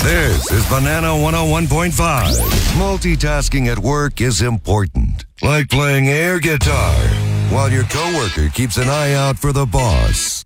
This is Banana 101.5. Multitasking at work is important. Like playing air guitar while your coworker keeps an eye out for the boss.